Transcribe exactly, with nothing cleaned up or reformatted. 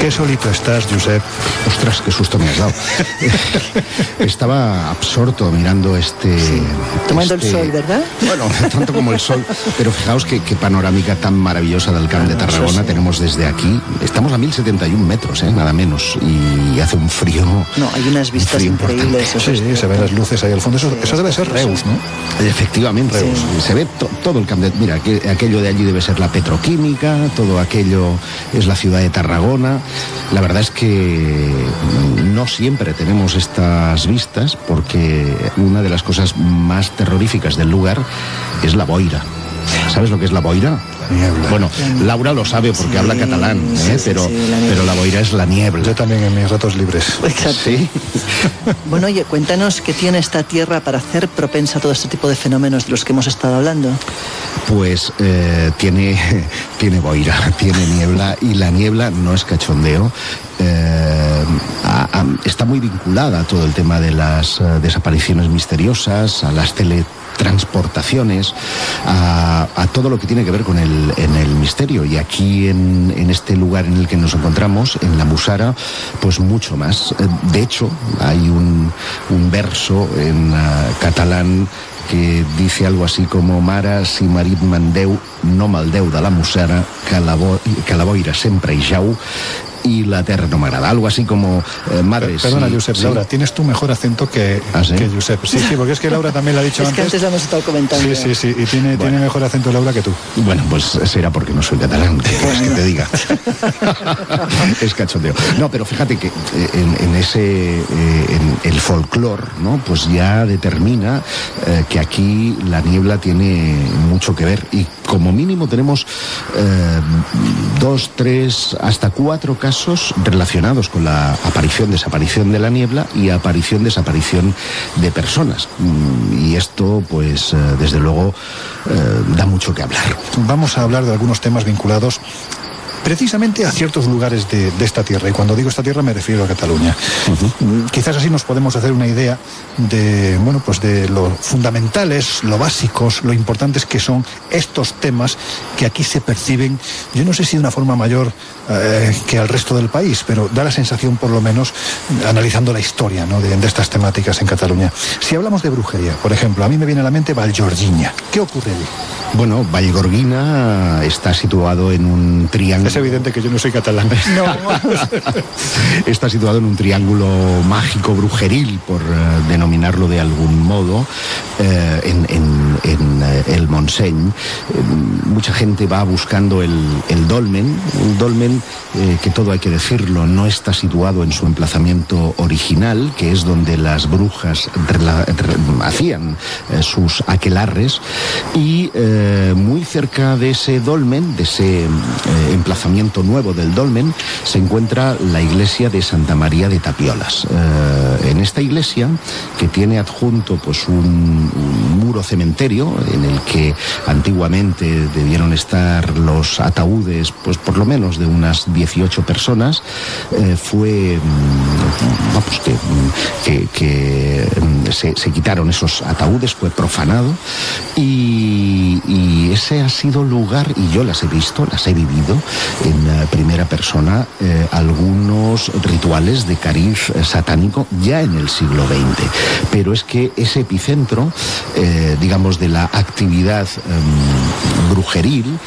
Qué solito estás, Josep. Ostras, qué susto me has dado. Estaba absorto mirando este... Sí. Tomando este, el sol, ¿verdad? Bueno, tanto como el sol. Pero fijaos qué, qué panorámica tan maravillosa del Camp de Tarragona sí. tenemos desde aquí. Estamos a mil setenta y un metros, ¿eh? Nada menos. Y hace un frío... No, hay unas vistas increíbles. Sí, sí, se ven las luces ahí al fondo. Eso, sí, eso debe ser Reus, ¿no? Efectivamente. Reus. Sí. Se ve to, todo el Camp de... Mira, que, aquello de allí debe ser la petroquímica, todo aquello es la ciudad de Tarragona. La verdad es que no siempre tenemos estas vistas porque una de las cosas más terroríficas del lugar es la boira. ¿Sabes lo que es la boira? Niebla. Bueno, Laura lo sabe porque sí, habla catalán, ¿eh? sí, sí, pero, sí, la pero la boira es la niebla. Yo también en mis ratos libres. Exacto. ¿Sí? Bueno, oye, cuéntanos qué tiene esta tierra para hacer propensa a todo este tipo de fenómenos de los que hemos estado hablando. Pues eh, tiene, tiene boira, tiene niebla, y la niebla no es cachondeo. Eh, a, a, está muy vinculada a todo el tema de las uh, desapariciones misteriosas, a las teletransportaciones, a, a todo lo que tiene que ver con el, en el misterio. Y aquí en, en este lugar en el que nos encontramos, en la Mussara, pues mucho más. De hecho, hay un, un verso en uh, catalán que dice algo así como: Mare, si marit mandeu, no maldeu de la Mussara, que la, bo, que la boira sempre hi jau y la terra no m'agrada. Algo así como, eh, madre... Perdona, sí, Josep, sí. Laura, tienes tu mejor acento que, ¿Ah, sí? que Josep. Sí, sí, porque es que Laura también lo ha dicho es antes. que antes lo hemos estado comentando. Sí, sí, sí, y tiene, Bueno. tiene mejor acento Laura que tú. Bueno, pues será porque no soy catalán, que quieres que te diga. Es cachondeo. No, pero fíjate que en, en ese, eh, en el folclore, ¿no? Pues ya determina eh, que aquí la niebla tiene mucho que ver, y como mínimo tenemos eh, dos, tres, hasta cuatro casos relacionados con la aparición, desaparición de la niebla y aparición, desaparición de personas. Y esto, pues, eh, desde luego, eh, da mucho que hablar. Vamos a hablar de algunos temas vinculados precisamente a ciertos lugares de, de esta tierra, y cuando digo esta tierra me refiero a Cataluña. Uh-huh. Quizás así nos podemos hacer una idea de, bueno, pues de lo fundamentales, lo básicos, lo importantes que son estos temas que aquí se perciben, yo no sé si de una forma mayor eh, que al resto del país, pero da la sensación, por lo menos, analizando la historia, ¿no? de, de estas temáticas en Cataluña. Si hablamos de brujería, por ejemplo, a mí me viene a la mente Vallgorguina. ¿Qué ocurre allí? Bueno, Vallgorguina está situado en un triángulo... Es evidente que yo no soy catalán. No. Está situado en un triángulo mágico brujeril, por uh, denominarlo de algún modo, eh, en, en, en eh, el Montseny. Eh, mucha gente va buscando el, el dolmen, un dolmen eh, que, todo hay que decirlo, no está situado en su emplazamiento original, que es donde las brujas rela, re, hacían eh, sus aquelarres, y eh, muy cerca de ese dolmen, de ese eh, emplazamiento nuevo del dolmen, se encuentra la iglesia de Santa María de Tapiolas. Eh, en esta iglesia, que tiene adjunto pues un, un muro cementerio en el que antiguamente debieron estar los ataúdes, pues por lo menos de unas dieciocho personas, eh, fue vamos, que, que, que se, se quitaron esos ataúdes, fue profanado, y, y ese ha sido lugar, y yo las he visto, las he vivido en uh, primera persona, eh, algunos rituales de cariz eh, satánico ya en el siglo veinte. Pero es que ese epicentro, eh, digamos, de la actividad eh, brujeril,